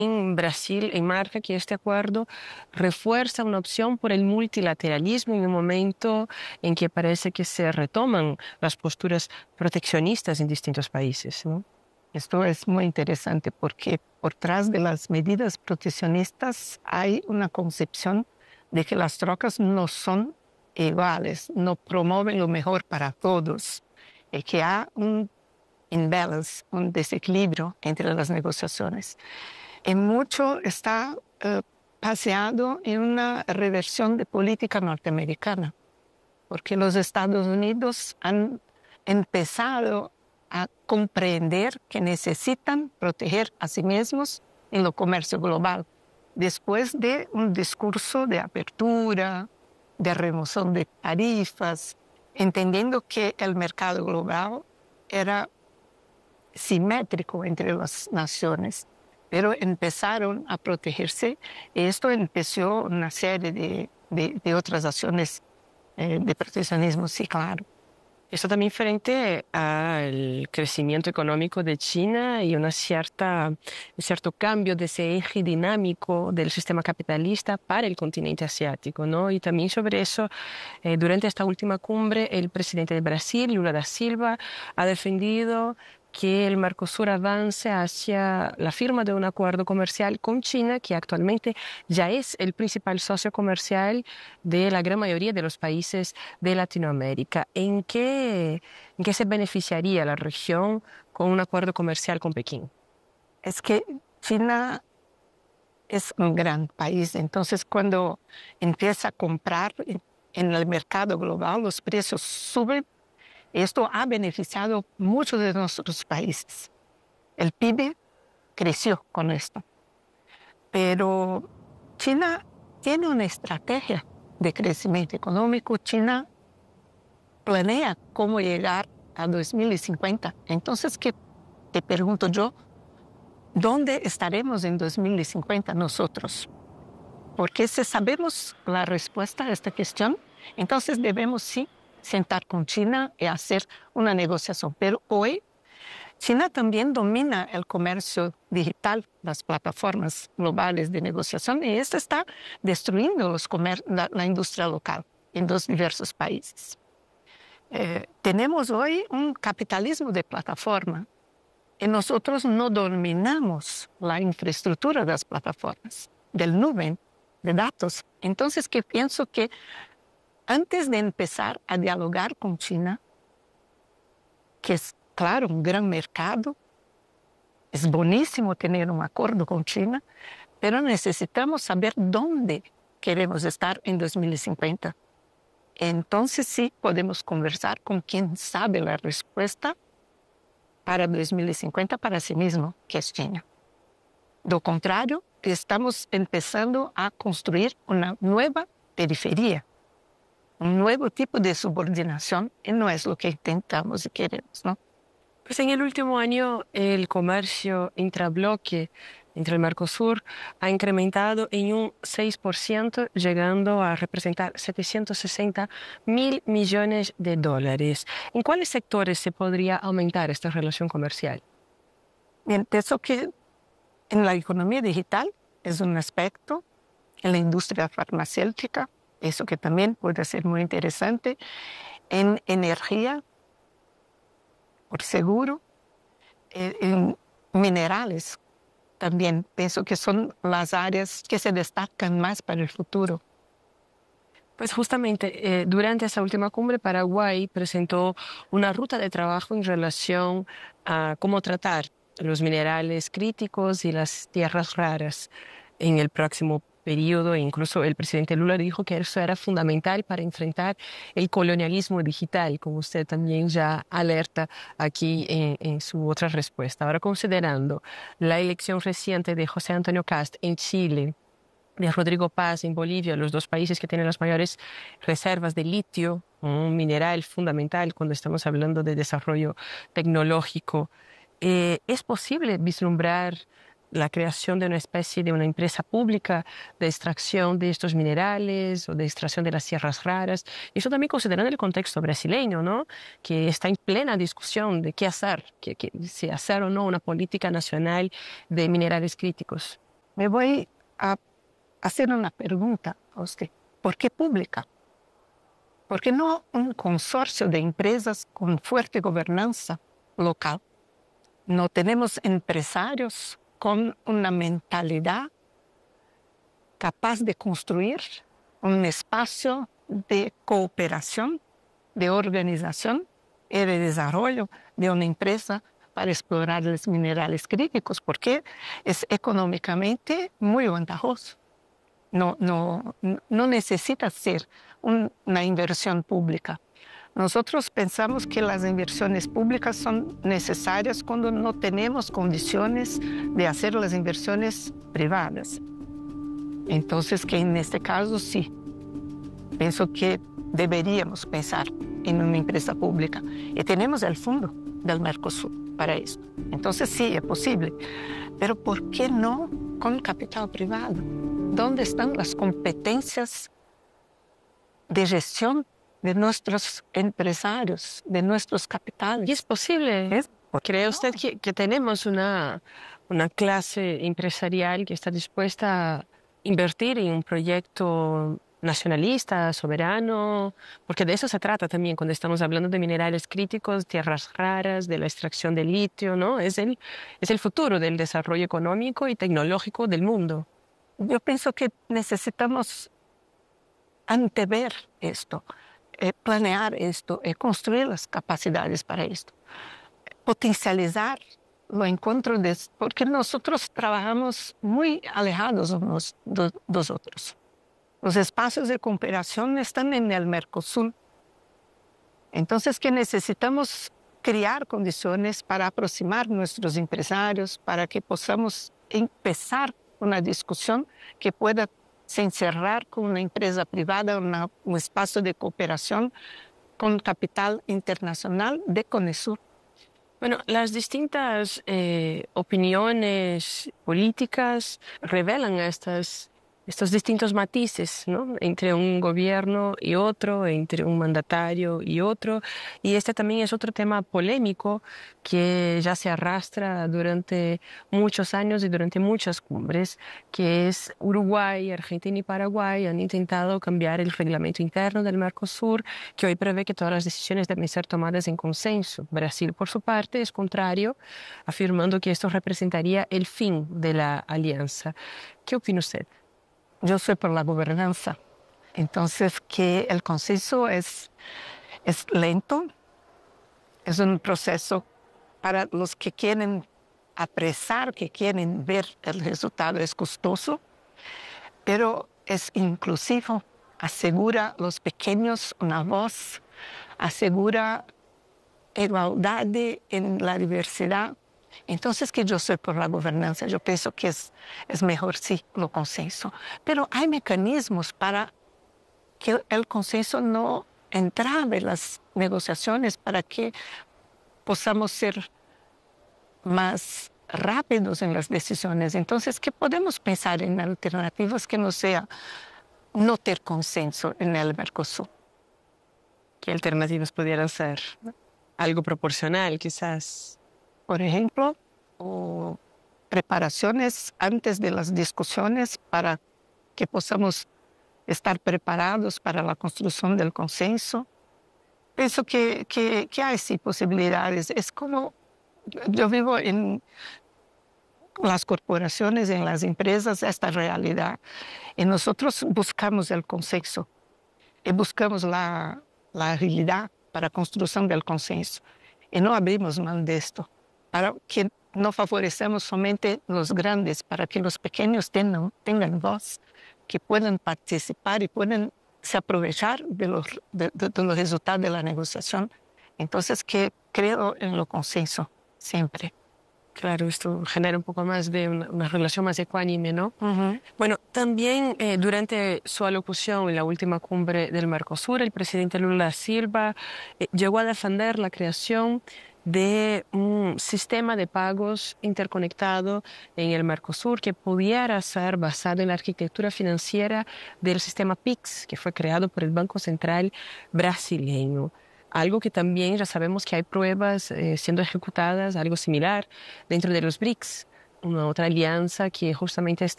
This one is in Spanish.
Brasil enmarca que este acuerdo refuerza una opción por el multilateralismo en un momento en que parece que se retoman las posturas proteccionistas en distintos países, ¿no? Esto es muy interesante porque por trás de las medidas proteccionistas hay una concepción de que las trocas no son iguales, no promueven lo mejor para todos, y que hay un imbalance, un desequilibrio entre las negociaciones. Y mucho está paseado en una reversión de política norteamericana, porque los Estados Unidos han empezado a comprender que necesitan proteger a sí mismos en el comercio global, después de un discurso de apertura, de remoción de tarifas, entendiendo que el mercado global era simétrico entre las naciones, pero empezaron a protegerse y esto empezó una serie de otras acciones de proteccionismo, sí, claro. Esto también frente al crecimiento económico de China y un cierto cambio de ese eje dinámico del sistema capitalista para el continente asiático, ¿no? Y también sobre eso, durante esta última cumbre, el presidente de Brasil, Lula da Silva, ha defendido que el Mercosur avance hacia la firma de un acuerdo comercial con China, que actualmente ya es el principal socio comercial de la gran mayoría de los países de Latinoamérica. ¿En qué se beneficiaría la región con un acuerdo comercial con Pekín? Es que China es un gran país, entonces cuando empieza a comprar en el mercado global, los precios suben. Esto ha beneficiado muchos de nuestros países. El PIB creció con esto. Pero China tiene una estrategia de crecimiento económico. China planea cómo llegar a 2050. Entonces, ¿qué te pregunto yo? ¿Dónde estaremos en 2050 nosotros? Porque si sabemos la respuesta a esta cuestión, entonces debemos sí sentar con China y hacer una negociación. Pero hoy China también domina el comercio digital, las plataformas globales de negociación, y esto está destruyendo la industria local en los diversos países. Tenemos hoy un capitalismo de plataforma y nosotros no dominamos la infraestructura de las plataformas, del nube, de datos. Entonces, que pienso que antes de empezar a dialogar con China, que es, claro, un gran mercado, es buenísimo tener un acuerdo con China, pero necesitamos saber dónde queremos estar en 2050. Entonces sí podemos conversar con quien sabe la respuesta para 2050 para sí mismo, que es China. Do contrario, estamos empezando a construir una nueva periferia, un nuevo tipo de subordinación, y no es lo que intentamos y queremos, ¿no? Pues en el último año el comercio intrabloque entre el Mercosur ha incrementado en un 6%, llegando a representar 760.000 millones de dólares. ¿En cuáles sectores se podría aumentar esta relación comercial? Bien, pienso que en la economía digital es un aspecto, en la industria farmacéutica, eso que también puede ser muy interesante, en energía, por seguro, en minerales también. Pienso que son las áreas que se destacan más para el futuro. Pues justamente durante esa última cumbre, Paraguay presentó una ruta de trabajo en relación a cómo tratar los minerales críticos y las tierras raras en el próximo periodo. Incluso el presidente Lula dijo que eso era fundamental para enfrentar el colonialismo digital, como usted también ya alerta aquí en su otra respuesta. Ahora, considerando la elección reciente de José Antonio Kast en Chile, de Rodrigo Paz en Bolivia, los dos países que tienen las mayores reservas de litio, un mineral fundamental cuando estamos hablando de desarrollo tecnológico. ¿Es posible vislumbrar la creación de una especie de una empresa pública de extracción de estos minerales o de extracción de las tierras raras? Eso también considerando el contexto brasileño, ¿no? Que está en plena discusión de qué hacer, si hacer o no una política nacional de minerales críticos. Me voy a hacer una pregunta a usted. ¿Por qué pública? ¿Por qué no un consorcio de empresas con fuerte gobernanza local? No tenemos empresarios con una mentalidad capaz de construir un espacio de cooperación, de organización y de desarrollo de una empresa para explorar los minerales críticos, porque es económicamente muy ventajoso. No necesita ser una inversión pública. Nosotros pensamos que las inversiones públicas son necesarias cuando no tenemos condiciones de hacer las inversiones privadas. Entonces, que en este caso sí, pienso que deberíamos pensar en una empresa pública. Y tenemos el fondo del Mercosur para esto. Entonces sí, es posible. Pero ¿por qué no con capital privado? ¿Dónde están las competencias de gestión de nuestros empresarios, de nuestros capitales? Y es posible. ¿Cree usted que tenemos una clase empresarial que está dispuesta a invertir en un proyecto nacionalista, soberano? Porque de eso se trata también cuando estamos hablando de minerales críticos, tierras raras, de la extracción de litio, ¿no? Es el futuro del desarrollo económico y tecnológico del mundo. Yo pienso que necesitamos antever esto, planear esto, construir las capacidades para esto, potencializar lo encuentro porque nosotros trabajamos muy alejados unos dos otros. Los espacios de cooperación están en el Mercosur. Entonces, que necesitamos crear condiciones para aproximar nuestros empresarios, para que podamos empezar una discusión que pueda se encerrar con una empresa privada, un espacio de cooperación con capital internacional de CONESUR. Bueno, las distintas opiniones políticas revelan estos distintos matices, ¿no? Entre un gobierno y otro, entre un mandatario y otro. Y este también es otro tema polémico que ya se arrastra durante muchos años y durante muchas cumbres, que es Uruguay, Argentina y Paraguay han intentado cambiar el reglamento interno del Mercosur, que hoy prevé que todas las decisiones deben ser tomadas en consenso. Brasil, por su parte, es contrario, afirmando que esto representaría el fin de la alianza. ¿Qué opina usted? Yo soy por la gobernanza. Entonces, que el consenso es lento, es un proceso para los que quieren apresar, que quieren ver el resultado, es costoso, pero es inclusivo, asegura a los pequeños una voz, asegura igualdad en la diversidad. Entonces, que yo soy por la gobernanza, yo pienso que es mejor sí lo consenso. Pero hay mecanismos para que el consenso no entrave las negociaciones, para que podamos ser más rápidos en las decisiones. Entonces, que podemos pensar en alternativas que no sea no tener consenso en el Mercosur. ¿Qué alternativas pudieran ser? Algo proporcional, quizás. Por ejemplo, preparaciones antes de las discusiones para que podamos estar preparados para la construcción del consenso. Pienso que hay sí posibilidades. Es como yo vivo en las corporaciones, en las empresas, esta realidad. Y nosotros buscamos el consenso y buscamos la agilidad para la construcción del consenso. Y no abrimos mano de esto, para que no favorecemos solamente los grandes, para que los pequeños tengan voz, que puedan participar y puedan se aprovechar de los resultados de la negociación. Entonces, que creo en lo consenso siempre. Claro, esto genera un poco más de una relación más ecuánime, ¿no? Uh-huh. Bueno, también durante su alocución en la última cumbre del Mercosur, el presidente Lula da Silva llegó a defender la creación de un sistema de pagos interconectado en el Mercosur que pudiera ser basado en la arquitectura financiera del sistema PIX, que fue creado por el Banco Central brasileño. Algo que también ya sabemos que hay pruebas siendo ejecutadas, algo similar dentro de los BRICS, una otra alianza que justamente está